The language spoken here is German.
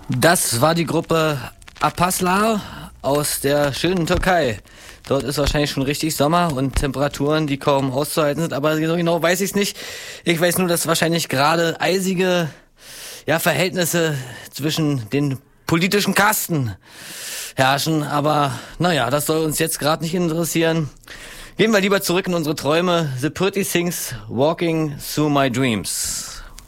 Das war die Gruppe Apaslar aus der schönen Türkei. Dort ist wahrscheinlich schon richtig Sommer und Temperaturen, die kaum auszuhalten sind, aber so genau weiß ich es nicht. Ich weiß nur, dass wahrscheinlich gerade eisige Verhältnisse zwischen den politischen Kasten herrschen, aber naja, das soll uns jetzt gerade nicht interessieren. Gehen wir lieber zurück in unsere Träume. The Pretty Things Walking Through My Dreams.